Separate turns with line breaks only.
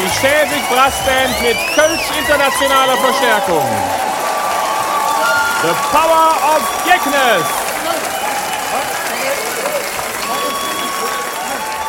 Die Schäfig Brassband mit Kölsch internationaler Verstärkung. The Power of Jeckness.